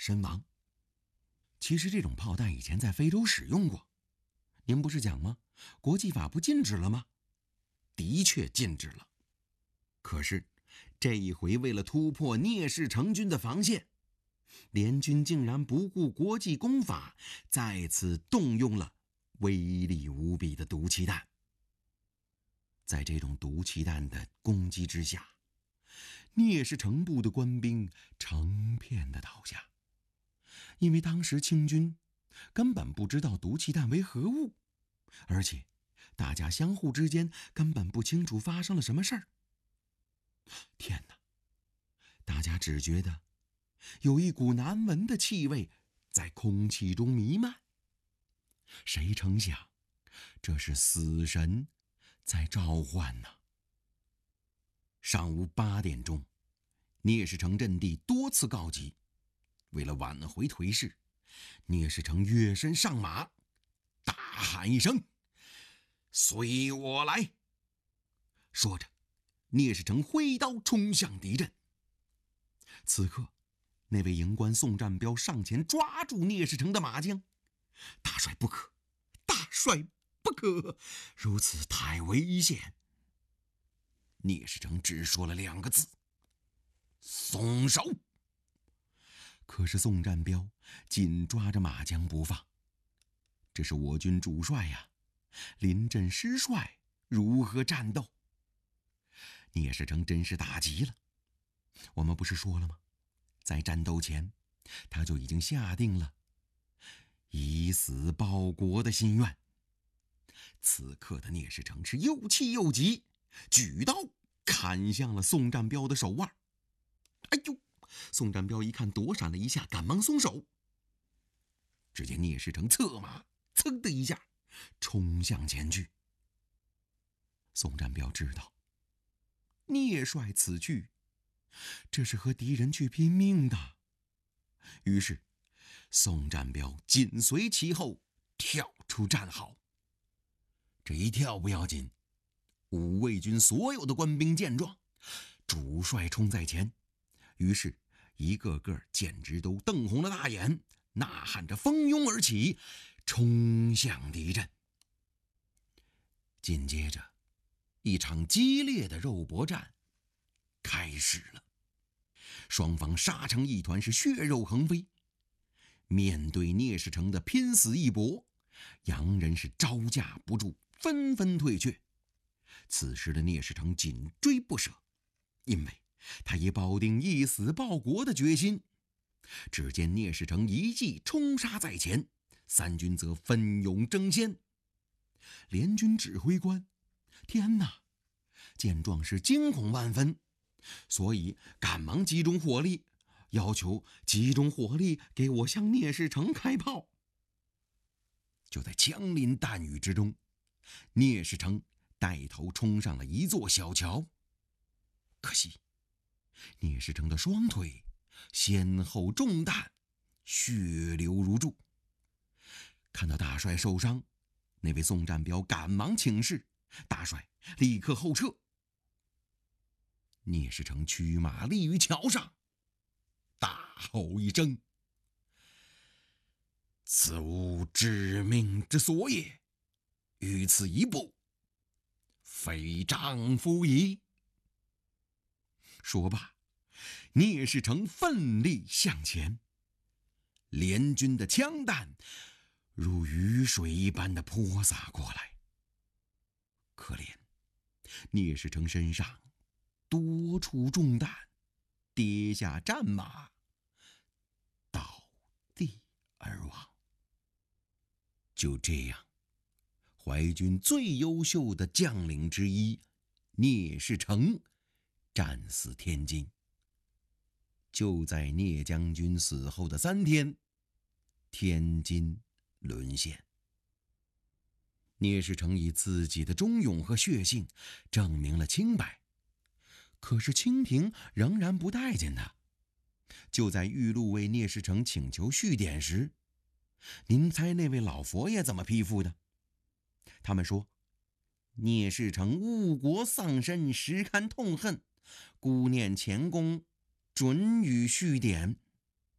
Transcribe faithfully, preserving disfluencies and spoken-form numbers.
身亡。其实这种炮弹以前在非洲使用过，您不是讲吗？国际法不禁止了吗？的确禁止了。可是这一回为了突破聂氏成军的防线，联军竟然不顾国际公法，再次动用了威力无比的毒气弹。在这种毒气弹的攻击之下，聂氏成部的官兵成片的倒下。因为当时清军根本不知道毒气弹为何物，而且大家相互之间根本不清楚发生了什么事儿。天哪！大家只觉得有一股难闻的气味在空气中弥漫。谁成想，这是死神在召唤呢。上午八点钟，聂士成阵地多次告急。为了挽回颓势，聂士成跃身上马，大喊一声：“随我来！”说着，聂士成挥刀冲向敌阵。此刻，那位营官宋占彪上前抓住聂士成的马缰：“大帅不可，大帅不可，如此太危险。”聂士成只说了两个字：“松手。”可是宋占彪紧抓着马缰不放。这是我军主帅呀，临阵失帅，如何战斗？聂士成真是大急了。我们不是说了吗？在战斗前，他就已经下定了以死报国的心愿。此刻的聂士成是又气又急，举刀砍向了宋占彪的手腕。哎呦！宋占彪一看，躲闪了一下，赶忙松手。只见聂士成策马，噌的一下冲向前去。宋占彪知道，聂帅此去，这是和敌人去拼命的。于是，宋占彪紧随其后，跳出战壕。这一跳不要紧，五卫军所有的官兵见状，主帅冲在前，于是一个个简直都瞪红了大眼，呐喊着蜂拥而起，冲向敌阵。紧接着，一场激烈的肉搏战开始了。双方杀成一团，是血肉横飞。面对聂士成的拼死一搏，洋人是招架不住，纷纷退却。此时的聂士成紧追不舍，因为他也抱定一死报国的决心。只见聂士成一骑冲杀在前，三军则奋勇争先。联军指挥官，天哪！见状是惊恐万分，所以赶忙集中火力，要求集中火力给我向聂士成开炮。就在枪林弹雨之中，聂士成带头冲上了一座小桥。可惜聂士成的双腿先后中弹，血流如注。看到大帅受伤，那位宋占彪赶忙请示，大帅立刻后撤。聂士成驱马立于桥上，大吼一声：“此吾致命之所也，于此一步，非丈夫矣。”说罢，聂士成奋力向前，联军的枪弹如雨水一般的泼洒过来。可怜聂士成身上多处中弹，跌下战马，倒地而亡。就这样，淮军最优秀的将领之一聂士成战死天津。就在聂将军死后的三天，天津沦陷。聂士成以自己的忠勇和血性证明了清白，可是清廷仍然不待见他。就在玉露为聂士成请求续典时，您猜那位老佛爷怎么批复的？他们说，聂士成误国丧身，实堪痛恨，孤念前功，准予续典。